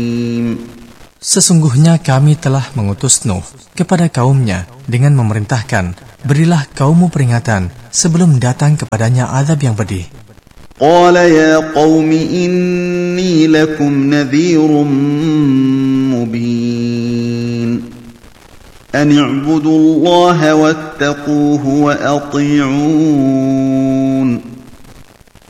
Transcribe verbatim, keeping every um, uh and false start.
Sesungguhnya kami telah mengutus Nuh kepada kaumnya dengan memerintahkan, berilah kaummu peringatan sebelum datang kepadanya azab yang pedih. Qala ya qaumi inni lakum nadhirun mubin. An i'budu Allaha wattaquhu wa ati'un.